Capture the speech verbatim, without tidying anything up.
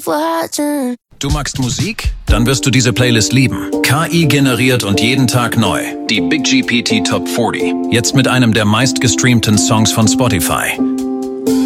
watching. Du magst Musik? Dann wirst du diese Playlist lieben. K I generiert und jeden Tag neu. Die Big G P T Top vierzig. Jetzt mit einem der meistgestreamten Songs von Spotify.